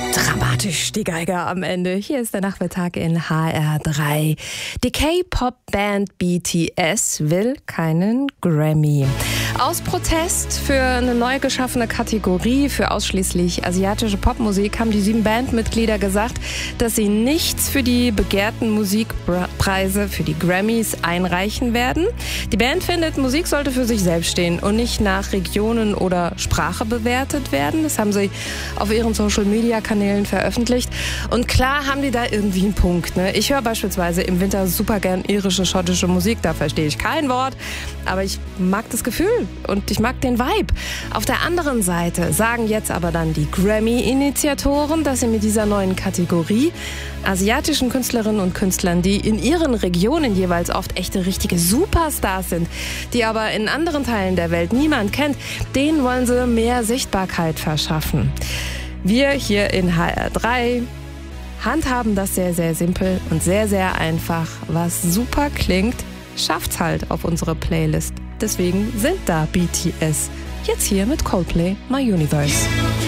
Dramatisch die Geiger am Ende. Hier ist der Nachmittag in HR3. Die K-Pop-Band BTS will keinen Grammy. Aus Protest für eine neu geschaffene Kategorie für ausschließlich asiatische Popmusik haben die 7 Bandmitglieder gesagt, dass sie nichts für die begehrten Musikpreise für die Grammys einreichen werden. Die Band findet, Musik sollte für sich selbst stehen und nicht nach Regionen oder Sprache bewertet werden. Das haben sie auf ihren Social-Media-Kanälen veröffentlicht. Und klar haben die da irgendwie einen Punkt. Ne? Ich höre beispielsweise im Winter super gern irische, schottische Musik. Da verstehe ich kein Wort. Aber ich mag das Gefühl und ich mag den Vibe. Auf der anderen Seite sagen jetzt aber dann die Grammy-Initiatoren, dass sie mit dieser neuen Kategorie asiatischen Künstlerinnen und Künstlern, die in ihren Regionen jeweils oft echte, richtige Superstars sind, die aber in anderen Teilen der Welt niemand kennt, denen wollen sie mehr Sichtbarkeit verschaffen. Wir hier in HR3 handhaben das sehr, sehr simpel und sehr, sehr einfach. Was super klingt, schafft's halt auf unsere Playlist. Deswegen sind da BTS. Jetzt hier mit Coldplay My Universe.